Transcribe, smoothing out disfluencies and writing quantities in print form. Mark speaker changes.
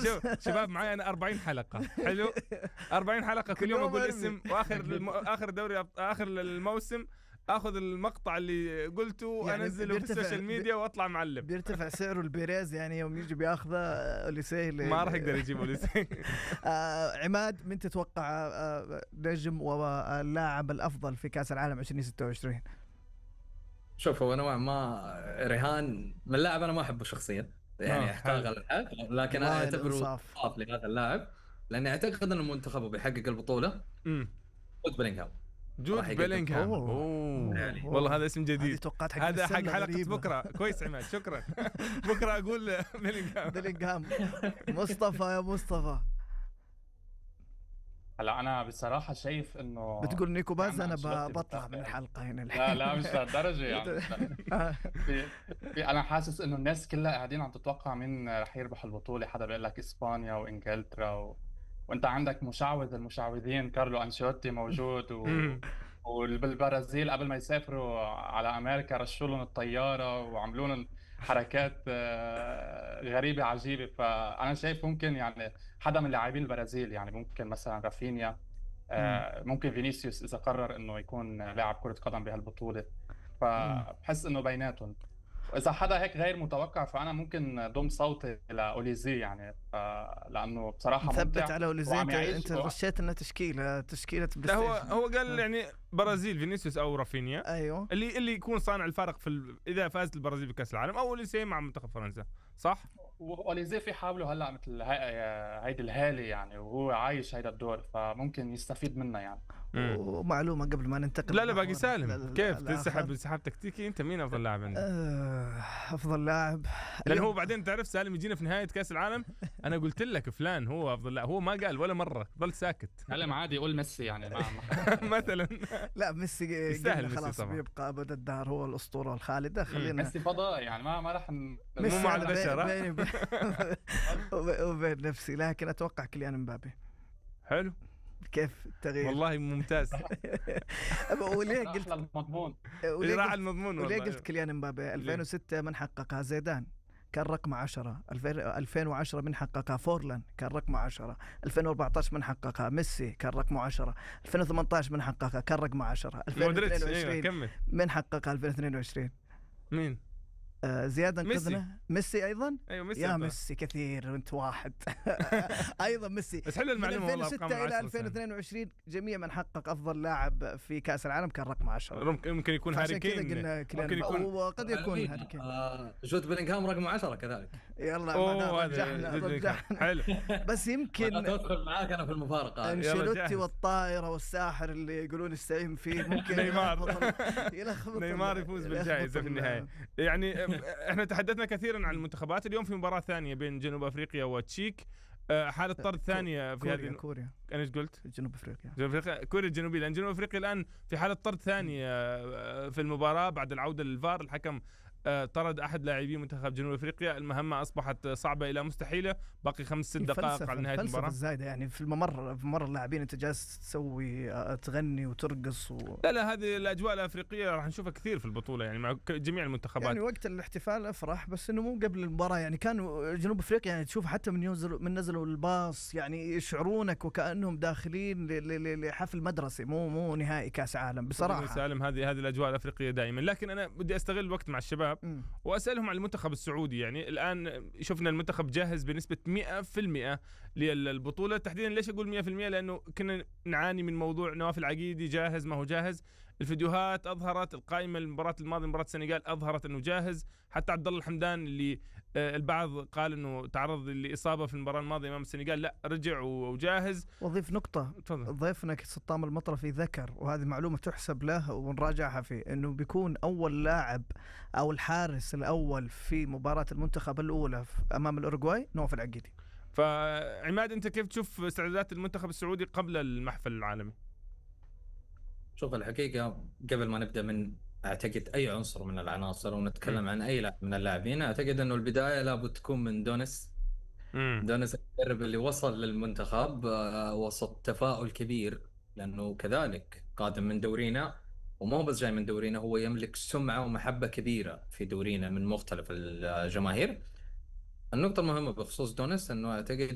Speaker 1: شوف شباب معي أنا 40 حلقة حلو 40 حلقة كل يوم أقول اسم وآخر دوري آخر الموسم اخذ المقطع اللي قلته يعني انزله في السوشيال ميديا واطلع معلم.
Speaker 2: بيرتفع سعره البيريز يعني يوم يجي بياخذه اوليسيه
Speaker 1: ما راح يقدر يجيب اوليسيه.
Speaker 2: عماد من تتوقع نجم واللاعب الافضل في كاس العالم 2026؟
Speaker 3: شوف هو نوعا ما رهان من اللاعب انا ما احبه شخصيا يعني احتاج الحق، لكن انا اعتبره اضاف لهذا اللاعب لاني اعتقد ان المنتخب بيحقق البطوله. جود بيلينغهام.
Speaker 1: يعني والله هذا اسم جديد، هذا حق حلقة بكرة. كويس عماد شكرا. بكرة أقول
Speaker 2: بيلينغهام. مصطفى يا مصطفى.
Speaker 4: هلا أنا بصراحة شايف إنه
Speaker 2: بتقول نيكو باز أنا بطلع من الحلقة هنا.
Speaker 4: لا مش لهالدرجة يعني. أنا حاسس إنه الناس كلها قاعدين عم تتوقع مين رح يربح البطولة. حدا بيقول لك إسبانيا وإنجلترا وانت عندك مشعوذ المشعوذين كارلو أنشيلوتي موجود وبالبرازيل قبل ما يسافروا على أمريكا رشوا لهم الطيارة وعملوا لهم حركات غريبة عجيبة. فأنا شايف ممكن يعني حدا من لاعبين البرازيل، يعني ممكن مثلا رافينيا، ممكن فينيسيوس إذا قرر إنه يكون لاعب كرة قدم بهالبطولة. فبحس إنه بيناتهم، وإذا حدا هيك غير متوقع فأنا ممكن ضم صوتي لأوليزي يعني لأنه بصراحة
Speaker 2: مثبت على أوليزي. أنت رشيت إنه تشكيلة
Speaker 1: لا هو قال يعني برازيل فينيسيوس أو رافينيا.
Speaker 2: أيوه
Speaker 1: اللي يكون صانع الفارق إذا فازت البرازيل بكأس العالم، أو أوليزي مع منتخب فرنسا صح؟
Speaker 4: وأوليزي في حاله هلا مثل هيدي الهالة يعني، وهو عايش هيدا الدور فممكن يستفيد منه يعني.
Speaker 2: ومعلومة قبل ما ننتقل.
Speaker 1: لا باقي سالم كيف تنسحب انسحاب تكتيكي؟ أنت مين أفضل لاعب عندك؟
Speaker 2: أفضل لاعب
Speaker 1: لأن هو بعدين تعرف سالم يجينا في نهاية كأس العالم أنا قلت لك فلان هو أفضل لاعب، هو ما قال ولا مرة، ظل ساكت.
Speaker 4: سالم عادي يقول ميسي يعني
Speaker 1: مثلا.
Speaker 2: لا ميسي يستاهل، خلاص بيبقى أبد الدهر هو الأسطورة الخالدة. خلينا
Speaker 4: ميسي فضاء يعني ما راح
Speaker 1: مو مع البشر
Speaker 2: وبين نفسي، لكن أتوقع كيليان امبابي.
Speaker 1: حلو
Speaker 2: كيف التغيير؟
Speaker 1: والله ممتاز.
Speaker 4: وليه قلت المضمون؟
Speaker 2: وليه قلت كيليان امبابي؟ 2006 من حققها زيدان كان رقم 10، 2010 من حققها فورلان كان رقم 10، 2014 من حققها ميسي كان رقم 10، 2018 من حققها كان رقم 10، 2022 من حققها 2022
Speaker 1: مين؟
Speaker 2: زيادة انقذنا ميسي أيضا.
Speaker 1: أيوة ميسي
Speaker 2: يا ميسي كثير أنت واحد. أيضا ميسي.
Speaker 1: بس حلو المعلومة والله.
Speaker 2: 2006 إلى 2022 جميع من حقق أفضل لاعب في كأس العالم كان رقم 10.
Speaker 1: ممكن يكون هاري كين،
Speaker 2: ممكن يكون وقد يكون هاري كين.
Speaker 3: جود بيلينغهام رقم 10 كذلك.
Speaker 2: يلا رجعنا.
Speaker 1: حلو.
Speaker 2: بس يمكن
Speaker 3: أدخل معاك أنا في المفارقة.
Speaker 2: أنشيلوتي والطائرة والساحر اللي يقولون يستعين فيه ممكن
Speaker 1: نيمار يفوز بالجائزة في النهاية. يعني احنا تحدثنا كثيرا عن المنتخبات. اليوم في مباراة ثانية بين جنوب افريقيا وتشيك، حالة طرد ثانية في هذه
Speaker 2: كوريا.
Speaker 1: أنا إيش قلت؟
Speaker 2: جنوب أفريقيا.
Speaker 1: كوريا الجنوبية، لأن جنوب أفريقيا الآن في حالة طرد ثانية في المباراة بعد العودة للفار. الحكم طرد أحد لاعبي منتخب جنوب أفريقيا. المهمة أصبحت صعبة إلى مستحيلة. باقي 5-6 دقائق على نهاية المباراة.
Speaker 2: الزايدة يعني في الممر اللاعبين أنت جالس تسوي تغني وترقص
Speaker 1: لا هذه الأجواء الأفريقية راح نشوفها كثير في البطولة يعني مع جميع المنتخبات.
Speaker 2: يعني وقت الاحتفال أفرح، بس إنه مو قبل المباراة. يعني كانوا جنوب أفريقيا يعني تشوف حتى من نزلوا الباص يعني يشعرونك وكأنهم داخلين لحفل مدرسي، مو نهائي كأس عالم بصراحة.
Speaker 1: سالم هذه الأجواء الأفريقية دائما. لكن أنا بدي أستغل الوقت مع الشباب وأسألهم عن المنتخب السعودي. يعني الآن شفنا المنتخب جاهز بنسبة 100% للبطولة. تحديدا ليش أقول 100%؟ لأنه كنا نعاني من موضوع نواف العقيدي جاهز ما هو جاهز. الفيديوهات أظهرت، القائمة المباراة الماضية مباراة السنغال أظهرت أنه جاهز. حتى عبد الله الحمدان اللي البعض قال أنه تعرض لإصابة في المباراة الماضية أمام السنغال، لا رجع وجاهز.
Speaker 2: وضيف نقطة، ضيفنا سطام المطرفي ذكر، وهذه معلومة تحسب له ونراجعها فيه، أنه بيكون أول لاعب أو الحارس الأول في مباراة المنتخب الأولى أمام الأوروغواي نواف العقيدي.
Speaker 1: فعماد أنت كيف تشوف استعدادات المنتخب السعودي قبل المحفل العالمي؟
Speaker 3: شوف الحقيقة قبل ما نبدأ من أعتقد أي عنصر من العناصر ونتكلم عن أي لاعب من اللاعبين، أعتقد أنه البداية لابد تكون من دونيس المدرب اللي وصل للمنتخب وسط تفاؤل كبير، لأنه كذلك قادم من دورينا، ومو بس جاي من دورينا، هو يملك سمعة ومحبة كبيرة في دورينا من مختلف الجماهير. النقطة المهمة بخصوص دونيس أنه أعتقد